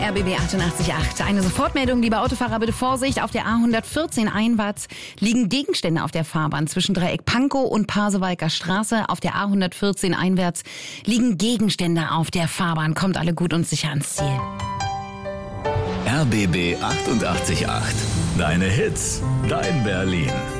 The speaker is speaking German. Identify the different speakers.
Speaker 1: RBB 88.8. Eine Sofortmeldung, liebe Autofahrer, bitte Vorsicht. Auf der A114 einwärts liegen Gegenstände auf der Fahrbahn zwischen Dreieck Pankow und Pasewalker Straße. Auf der A114 einwärts liegen Gegenstände auf der Fahrbahn. Kommt alle gut und sicher ans Ziel.
Speaker 2: RBB 88.8. Deine Hits, dein Berlin.